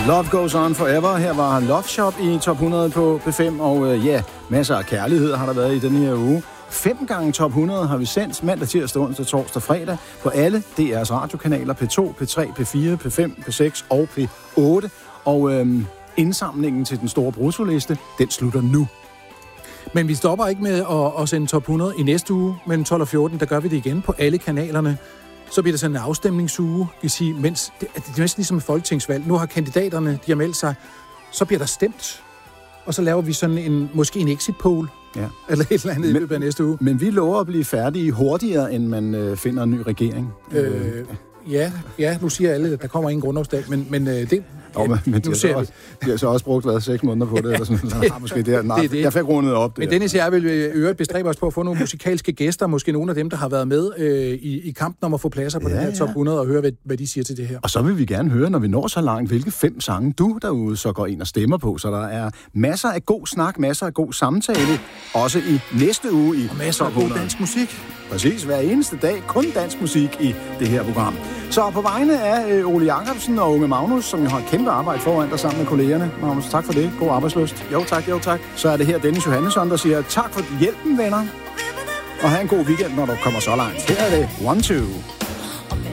Love Goes On Forever. Her var Love Shop i top 100 på P5, og masser af kærlighed har der været i den her uge. 5 gange top 100 har vi sendt mandag, tirsdag, onsdag, torsdag, fredag på alle DR's radiokanaler P2, P3, P4, P5, P6 og P8. Og indsamlingen til den store bruttoliste, den slutter nu. Men vi stopper ikke med at sende top 100 i næste uge, mellem 12 og 14, der gør vi det igen på alle kanalerne. Så bliver der sådan en afstemningsuge, kan sige, mens det er næsten ligesom et folketingsvalg. Nu har kandidaterne, de har meldt sig, så bliver der stemt, og så laver vi sådan måske en exit poll, eller et eller andet i løbet af næste uge. Men vi lover at blive færdige hurtigere, end man finder en ny regering. Ja, nu siger alle, at der kommer ingen grundlovsdag, men det... men de har så også brugt 6 måneder på det, eller sådan noget. Måske det. Jeg fik rundet op det. Men Dennis og jeg vil øvrigt bestræbe os på at få nogle musikalske gæster, måske nogle af dem, der har været med i kampen om at få pladser på den her top 100, og høre, hvad de siger til det her. Og så vil vi gerne høre, når vi når så langt, hvilke 5 sange du derude så går ind og stemmer på. Så der er masser af god snak, masser af god samtale, også i næste uge i og masser af god dansk musik. Præcis, hver eneste dag, kun dansk musik i det her program. Så på vegne af Ole Jacobsen og Unge Magnus, som jo har kæmpe arbejde foran dig sammen med kollegerne. Magnus, tak for det. God arbejdslyst. Jo tak. Så er det her Dennis Johannesson, der siger tak for hjælpen, venner. Og have en god weekend, når du kommer så langt. Her er det 1, 2.